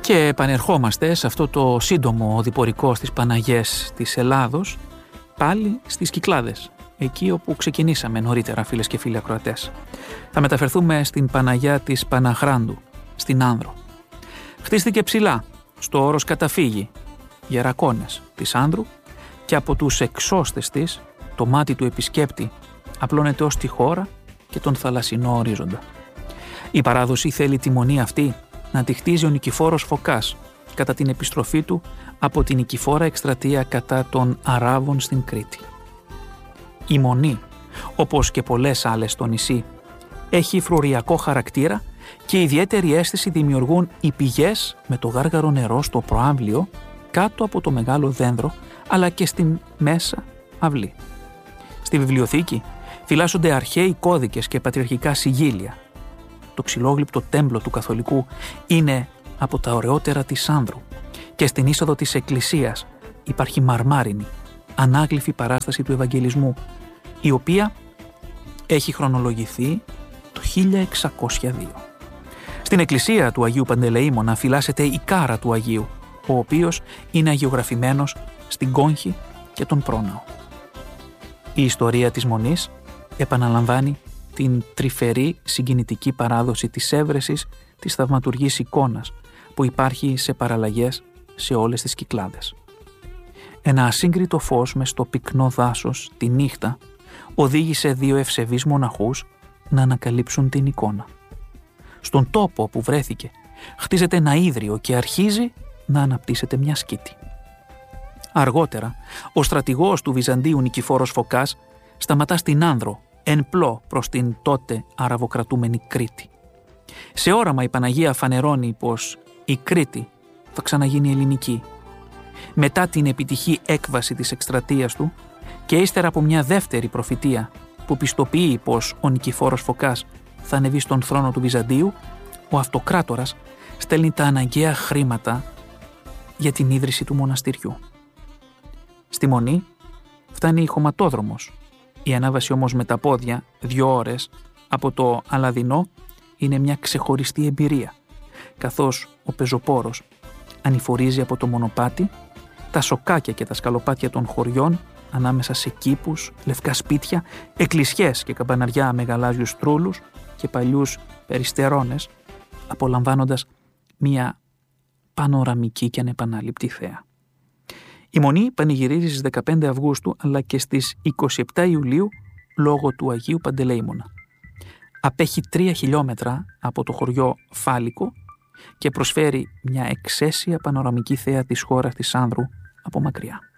Και επανερχόμαστε σε αυτό το σύντομο οδηπορικό στις Παναγιές της Ελλάδος, πάλι στις Κυκλάδες, εκεί όπου ξεκινήσαμε νωρίτερα, φίλες και φίλοι ακροατές. Θα μεταφερθούμε στην Παναγιά της Παναχράντου, στην Άνδρο. Χτίστηκε ψηλά, στο όρος Καταφύγη, Γερακώνες της Άνδρου, και από τους εξώστες της το μάτι του επισκέπτη απλώνεται ως τη χώρα και τον θαλασσινό ορίζοντα. Η παράδοση θέλει τη μονή αυτή να τη χτίζει ο Νικηφόρος Φωκάς κατά την επιστροφή του από την νικηφόρα εκστρατεία κατά των Αράβων στην Κρήτη. Η μονή, όπως και πολλές άλλες στο νησί, έχει φρουριακό χαρακτήρα και ιδιαίτερη αίσθηση δημιουργούν οι πηγές με το γάργαρο νερό στο προάμβλιο κάτω από το μεγάλο δένδρο, αλλά και στην μέσα αυλή. Στη βιβλιοθήκη φυλάσσονται αρχαίοι κώδικες και πατριαρχικά συγγύλια. Το ξυλόγλυπτο τέμπλο του Καθολικού είναι από τα ωραιότερα της Άνδρου και στην είσοδο της εκκλησίας υπάρχει μαρμάρινη, ανάγλυφη παράσταση του Ευαγγελισμού, η οποία έχει χρονολογηθεί το 1602. Στην εκκλησία του Αγίου Παντελεήμωνα φυλάσσεται η κάρα του Αγίου, ο οποίος είναι αγιογραφημένος στην κόγχη και τον πρόναο. Η ιστορία της Μονής επαναλαμβάνει την τρυφερή συγκινητική παράδοση της έβρεσης της θαυματουργής εικόνας που υπάρχει σε παραλλαγές σε όλες τις Κυκλάδες. Ένα ασύγκριτο φως μες στο πυκνό δάσος τη νύχτα οδήγησε δύο ευσεβείς μοναχούς να ανακαλύψουν την εικόνα. Στον τόπο που βρέθηκε χτίζεται ένα ίδρυο και αρχίζει να αναπτύσσεται μια σκήτη. Αργότερα, ο στρατηγός του Βυζαντίου Νικηφόρος Φωκάς σταματά στην Άνδρο εν πλώ προς την τότε αραβοκρατούμενη Κρήτη. Σε όραμα η Παναγία φανερώνει πως η Κρήτη θα ξαναγίνει ελληνική. Μετά την επιτυχή έκβαση της εκστρατείας του και ύστερα από μια δεύτερη προφητεία που πιστοποιεί πως ο Νικηφόρος Φωκάς θα ανεβεί στον θρόνο του Βυζαντίου, ο αυτοκράτορας στέλνει τα αναγκαία χρήματα για την ίδρυση του μοναστηριού. Στη Μονή φτάνει χωματόδρομος. Η ανάβαση όμως με τα πόδια 2 ώρες από το Αλαδινό είναι μια ξεχωριστή εμπειρία, καθώς ο πεζοπόρος ανηφορίζει από το μονοπάτι τα σοκάκια και τα σκαλοπάτια των χωριών ανάμεσα σε κήπους, λευκά σπίτια, εκκλησιές και καμπαναριά με γαλάζιους τρούλους και παλιούς περιστερώνες, απολαμβάνοντας μια πανοραμική και ανεπανάληπτη θέα. Η Μονή πανηγυρίζει στις 15 Αυγούστου αλλά και στις 27 Ιουλίου λόγω του Αγίου Παντελεήμωνα. Απέχει 3 χιλιόμετρα από το χωριό Φάλικο και προσφέρει μια εξαίσια πανοραμική θέα της χώρας της Άνδρου από μακριά.